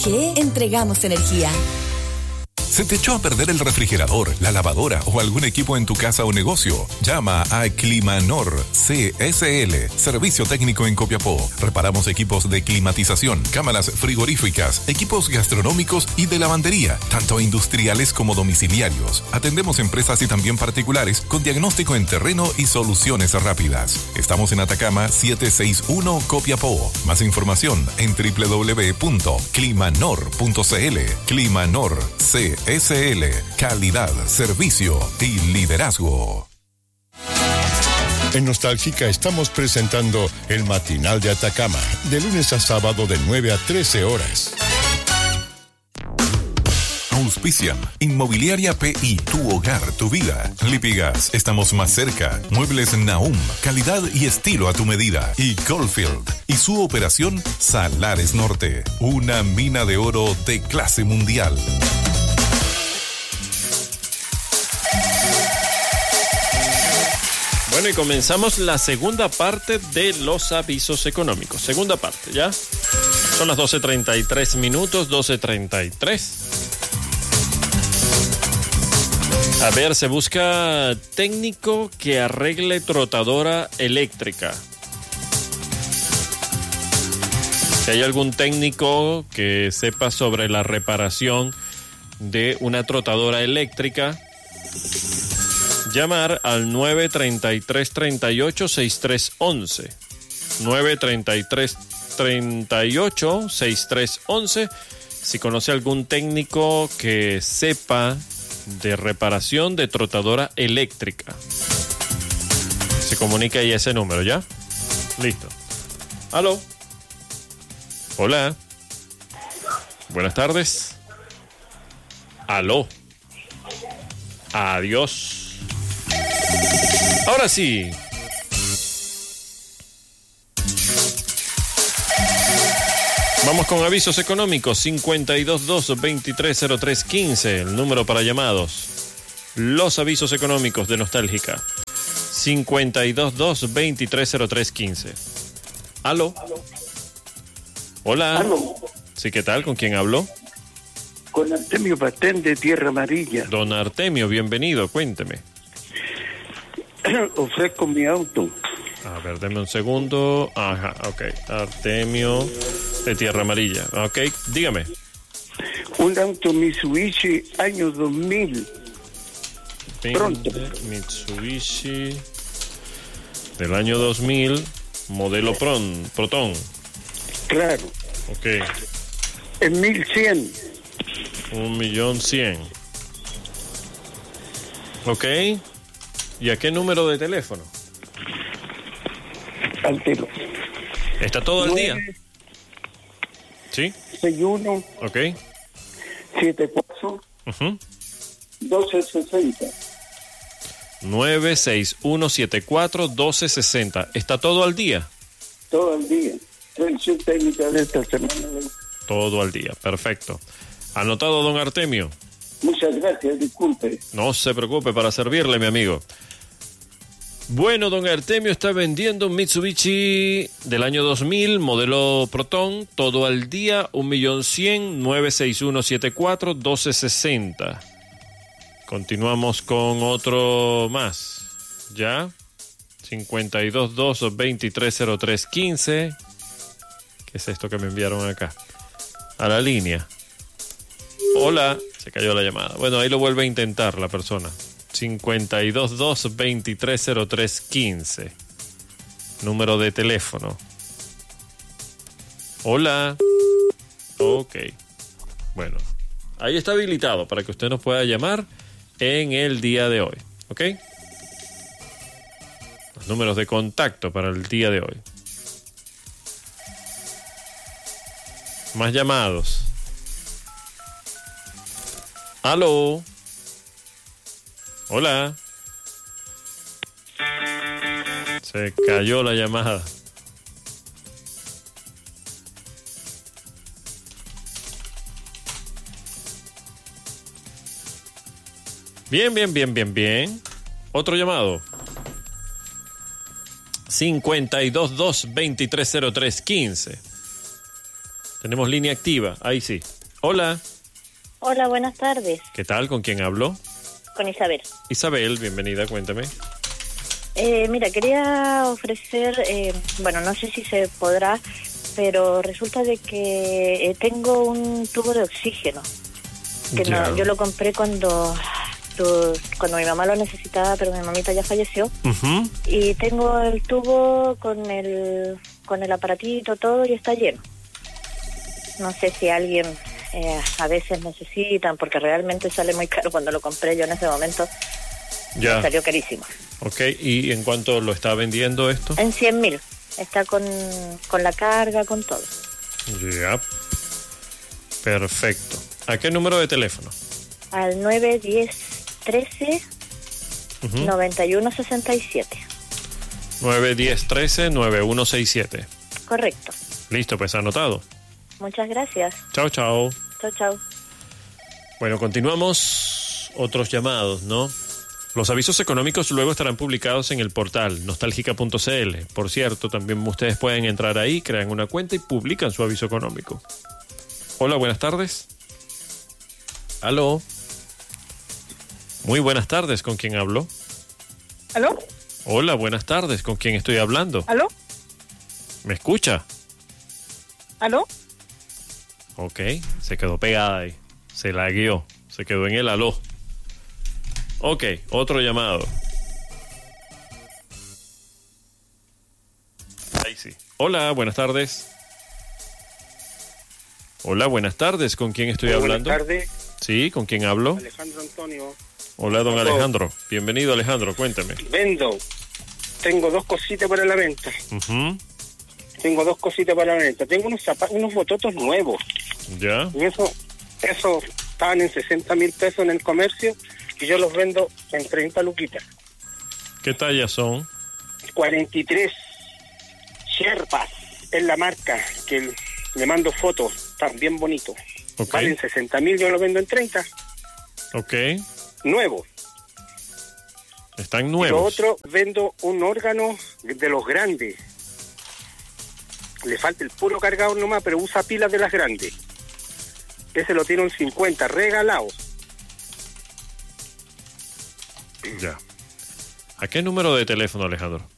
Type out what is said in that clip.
¿Qué? Entregamos energía. ¿Se te echó a perder el refrigerador, la lavadora o algún equipo en tu casa o negocio? Llama a Climanor CSL, Servicio Técnico en Copiapó. Reparamos equipos de climatización, cámaras frigoríficas, equipos gastronómicos y de lavandería, tanto industriales como domiciliarios. Atendemos empresas y también particulares con diagnóstico en terreno y soluciones rápidas. Estamos en Atacama 761 Copiapó. Más información en www.climanor.cl. Climanor CSL, calidad, servicio y liderazgo. En Nostálgica estamos presentando el Matinal de Atacama, de lunes a sábado de 9 a 13 horas. Auspician Inmobiliaria PI, tu hogar, tu vida. Lipigas, estamos más cerca. Muebles Nahum, calidad y estilo a tu medida. Y Goldfield y su operación Salares Norte, una mina de oro de clase mundial. Bueno, y comenzamos la segunda parte de los avisos económicos. Segunda parte, ¿ya? Son las 12:33 minutos, 12:33. A ver, se busca técnico que arregle trotadora eléctrica. Si hay algún técnico que sepa sobre la reparación de una trotadora eléctrica, llamar al 933-38-6311. 933-38-6311. Si conoce algún técnico que sepa de reparación de trotadora eléctrica, se comunica ahí a ese número, ¿ya? Listo. ¿Aló? Hola. Buenas tardes. ¿Aló? Adiós. Ahora sí. Vamos con avisos económicos. 522-230315, el número para llamados. Los avisos económicos de Nostálgica. 522-230315. ¿Aló? Hola. ¿Aló? Sí, ¿qué tal? ¿Con quién hablo? Con Artemio Pastén de Tierra Amarilla. Don Artemio, bienvenido, cuénteme. Ofrezco mi auto. A ver, deme un segundo. Ajá, ok. Artemio de Tierra Amarilla. Ok, dígame. Un auto Mitsubishi año 2000. Pronto. Mitsubishi del año 2000, modelo Proton. Claro. Ok. En 1100. 1.100.000. Ok. ¿Y a qué número de teléfono? Al tiro. ¿Está todo el día? ¿Sí? 61. Ok. 74. 1260. 96174-1260. ¿Está todo al día? Todo el día. Revisión técnica de esta semana. Todo al día, perfecto. Anotado, don Artemio. Muchas gracias, disculpe. No se preocupe, para servirle, mi amigo. Bueno, don Artemio está vendiendo un Mitsubishi del año 2000, modelo Proton, todo al día, 1.100.000, 96174-1260. Continuamos con otro más, ¿ya? 522-230315. ¿Qué es esto que me enviaron acá? A la línea. Hola, se cayó la llamada. Bueno, ahí lo vuelve a intentar la persona. 522-230315. Número de teléfono. Hola. Ok. Bueno, ahí está habilitado para que usted nos pueda llamar en el día de hoy. ¿Ok? Los números de contacto para el día de hoy. Más llamados. ¿Aló? Hola. Se cayó la llamada. Bien. Otro llamado. 522-230315. Tenemos línea activa, ahí sí. Hola. Hola, buenas tardes. ¿Qué tal? ¿Con quién hablo? Con Isabel. Isabel, bienvenida, cuéntame. Mira, quería ofrecer, bueno, no sé si se podrá, pero resulta de que tengo un tubo de oxígeno. Que Ya. yo lo compré cuando mi mamá lo necesitaba, pero mi mamita ya falleció. Ujú. Y tengo el tubo con el aparatito, todo, y está lleno. No sé si alguien a veces necesitan, porque realmente sale muy caro. Cuando lo compré yo en ese momento, Ya. salió carísimo. Ok, ¿y en cuánto lo está vendiendo esto? En 100.000. Está con la carga, con todo. Ya. Perfecto. ¿A qué número de teléfono? Al 910-13 Ujú. 9167. 910-13-9167. Correcto. Listo, pues anotado. Muchas gracias. Chao, chao. Chao, chao. Bueno, continuamos. Otros llamados, ¿no? Los avisos económicos luego estarán publicados en el portal nostálgica.cl. Por cierto, también ustedes pueden entrar ahí, crean una cuenta y publican su aviso económico. Hola, buenas tardes. Aló. Muy buenas tardes, ¿con quién hablo? ¿Aló? Hola, buenas tardes, ¿con quién estoy hablando? ¿Aló? ¿Me escucha? ¿Aló? Ok, se quedó pegada ahí. Se la guió. Se quedó en el aló. Ok, otro llamado. Ahí sí. Hola, buenas tardes. Hola, buenas tardes. ¿Con quién estoy hablando? Buenas tardes, Sí, ¿con quién hablo? Alejandro Antonio. Hola, don Aló. Alejandro. Bienvenido, Alejandro. Cuéntame. Vendo. Tengo dos cositas para la venta. Ujú. Tengo unos bototos nuevos. ¿Ya? Y eso estaban en 60.000 pesos en el comercio y yo los vendo en 30 luquitas. ¿Qué tallas son? 43 Sherpas es la marca que le mando fotos, están bien bonitos. Ok. Valen 60.000, yo los vendo en 30. Ok. Nuevos. Están Y lo nuevos. otro, vendo un órgano de los grandes. Le falta el puro cargador nomás, pero usa pilas de las grandes. Ese lo tiene un 50, regalado. Ya. ¿A qué número de teléfono, Alejandro?